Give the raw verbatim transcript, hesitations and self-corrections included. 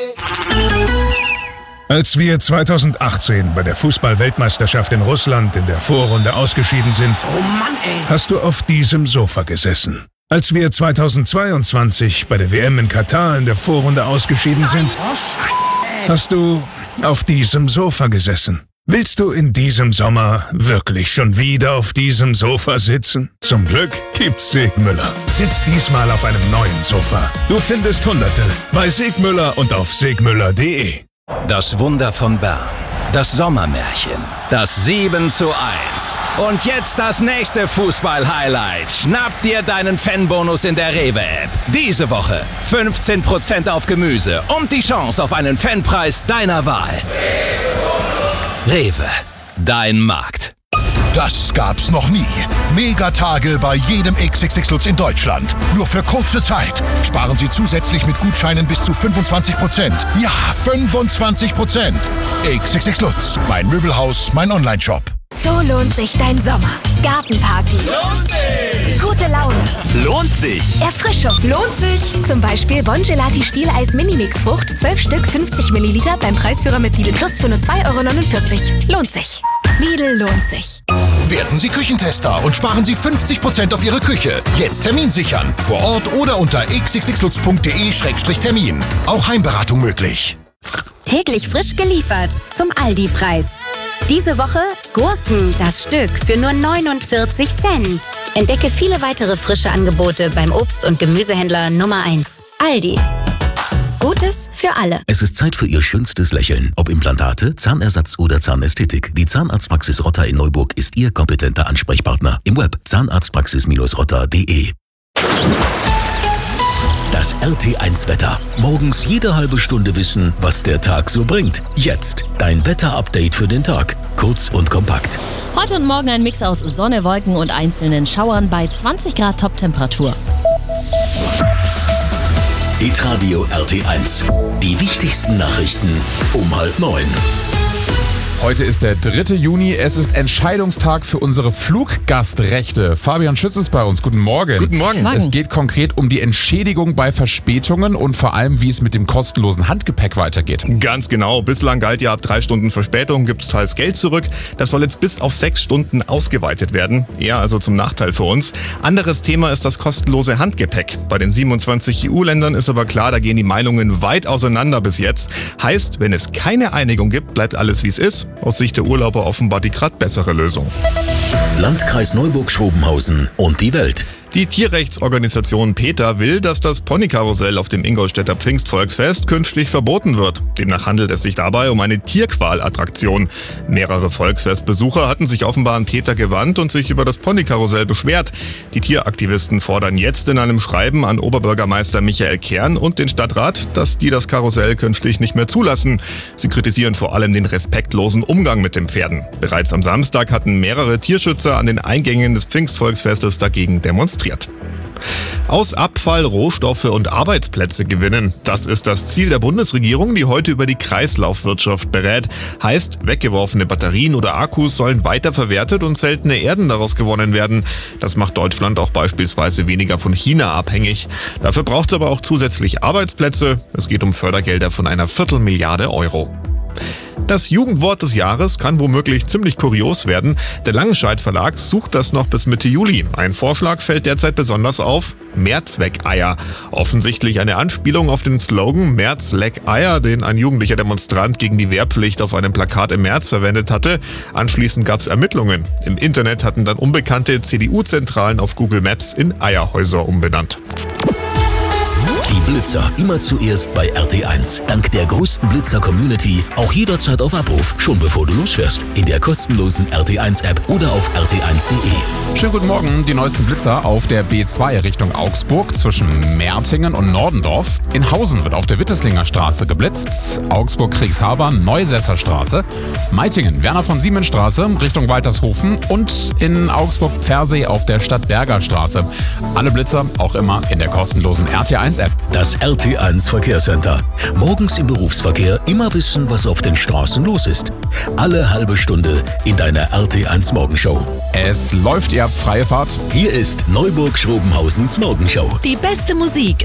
Als wir zweitausendachtzehn bei der Fußball-Weltmeisterschaft in Russland in der Vorrunde ausgeschieden sind, oh Mann, ey. hast du auf diesem Sofa gesessen. Als wir zweitausendzweiundzwanzig bei der W M in Katar in der Vorrunde ausgeschieden sind, hast du auf diesem Sofa gesessen. Willst du in diesem Sommer wirklich schon wieder auf diesem Sofa sitzen? Zum Glück gibt's Segmüller. Sitz diesmal auf einem neuen Sofa. Du findest Hunderte bei Segmüller und auf segmüller punkt de. Das Wunder von Bern. Das Sommermärchen. Das sieben zu eins. Und jetzt das nächste Fußball-Highlight. Schnapp dir deinen Fanbonus in der Rewe-App. Diese Woche fünfzehn Prozent auf Gemüse und die Chance auf einen Fanpreis deiner Wahl. Rewe, dein Markt. Das gab's noch nie. Megatage bei jedem X X X Lutz in Deutschland. Nur für kurze Zeit. Sparen Sie zusätzlich mit Gutscheinen bis zu fünfundzwanzig Prozent. Ja, fünfundzwanzig Prozent. X X X Lutz, mein Möbelhaus, mein Onlineshop. So lohnt sich dein Sommer. Gartenparty. Lohnt sich! Gute Laune. Lohnt sich! Erfrischung. Lohnt sich. Zum Beispiel Bongelati Stieleis Minimix Frucht, zwölf Stück, fünfzig Milliliter beim Preisführer mit Lidl Plus für nur zwei Euro neunundvierzig. Lohnt sich. Lidl lohnt sich. Werden Sie Küchentester und sparen Sie fünfzig Prozent auf Ihre Küche. Jetzt Termin sichern. Vor Ort oder unter x x x lutz punkt de Schrägstrich Termin. Auch Heimberatung möglich. Täglich frisch geliefert zum Aldi-Preis. Diese Woche Gurken, das Stück, für nur neunundvierzig Cent. Entdecke viele weitere frische Angebote beim Obst- und Gemüsehändler Nummer eins. Aldi. Gutes für alle. Es ist Zeit für Ihr schönstes Lächeln. Ob Implantate, Zahnersatz oder Zahnästhetik. Die Zahnarztpraxis Rotter in Neuburg ist Ihr kompetenter Ansprechpartner. Im Web zahnarztpraxis rotter punkt de. Das R T eins Wetter. Morgens jede halbe Stunde wissen, was der Tag so bringt. Jetzt dein Wetter-Update für den Tag. Kurz und kompakt. Heute und morgen ein Mix aus Sonne, Wolken und einzelnen Schauern bei zwanzig Grad Toptemperatur. Hitradio R T eins. Die wichtigsten Nachrichten um halb neun. Heute ist der dritte Juni. Es ist Entscheidungstag für unsere Fluggastrechte. Fabian Schütz ist bei uns. Guten Morgen. Guten Morgen. Es geht konkret um die Entschädigung bei Verspätungen und vor allem, wie es mit dem kostenlosen Handgepäck weitergeht. Ganz genau. Bislang galt ja, ab drei Stunden Verspätung gibt es teils Geld zurück. Das soll jetzt bis auf sechs Stunden ausgeweitet werden. Eher also zum Nachteil für uns. Anderes Thema ist das kostenlose Handgepäck. Bei den siebenundzwanzig E U-Ländern ist aber klar, da gehen die Meinungen weit auseinander bis jetzt. Heißt, wenn es keine Einigung gibt, bleibt alles wie es ist. Aus Sicht der Urlauber offenbar die grad bessere Lösung. Landkreis Neuburg-Schrobenhausen und die Welt. Die Tierrechtsorganisation PETA will, dass das Ponykarussell auf dem Ingolstädter Pfingstvolksfest künftig verboten wird. Demnach handelt es sich dabei um eine Tierqualattraktion. Mehrere Volksfestbesucher hatten sich offenbar an PETA gewandt und sich über das Ponykarussell beschwert. Die Tieraktivisten fordern jetzt in einem Schreiben an Oberbürgermeister Michael Kern und den Stadtrat, dass die das Karussell künftig nicht mehr zulassen. Sie kritisieren vor allem den respektlosen Umgang mit den Pferden. Bereits am Samstag hatten mehrere Tierschützer an den Eingängen des Pfingstvolksfestes dagegen demonstriert. Aus Abfall Rohstoffe und Arbeitsplätze gewinnen. Das ist das Ziel der Bundesregierung, die heute über die Kreislaufwirtschaft berät. Heißt, weggeworfene Batterien oder Akkus sollen weiterverwertet und seltene Erden daraus gewonnen werden. Das macht Deutschland auch beispielsweise weniger von China abhängig. Dafür braucht es aber auch zusätzlich Arbeitsplätze. Es geht um Fördergelder von einer Viertelmilliarde Euro. Das Jugendwort des Jahres kann womöglich ziemlich kurios werden. Der Langenscheidt Verlag sucht das noch bis Mitte Juli. Ein Vorschlag fällt derzeit besonders auf: Mehrzweckeier. Offensichtlich eine Anspielung auf den Slogan März leck Eier, den ein jugendlicher Demonstrant gegen die Wehrpflicht auf einem Plakat im März verwendet hatte. Anschließend gab es Ermittlungen. Im Internet hatten dann unbekannte C D U-Zentralen auf Google Maps in Eierhäuser umbenannt. Die Blitzer immer zuerst bei R T eins. Dank der größten Blitzer-Community auch jederzeit auf Abruf, schon bevor du losfährst. In der kostenlosen R T eins App oder auf r t eins punkt de. Schönen guten Morgen. Die neuesten Blitzer auf der B zwei Richtung Augsburg zwischen Mertingen und Nordendorf. In Hausen wird auf der Witteslinger Straße geblitzt. Augsburg-Kriegshabern, Neusesser Straße. Meitingen, Werner von Siemens Straße Richtung Waltershofen und in Augsburg-Pfersee auf der Stadtberger Straße. Alle Blitzer auch immer in der kostenlosen R T eins App. Das R T eins Verkehrscenter. Morgens im Berufsverkehr immer wissen, was auf den Straßen los ist. Alle halbe Stunde in deiner R T eins Morgenshow. Es läuft, ihr habt freie Fahrt. Hier ist Neuburg-Schrobenhausens Morgenshow. Die beste Musik